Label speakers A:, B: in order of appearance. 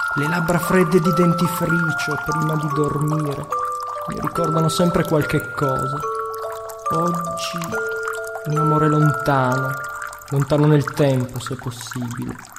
A: Le labbra fredde di dentifricio prima di dormire mi ricordano sempre qualche cosa. Oggi un amore lontano, lontano nel tempo se possibile.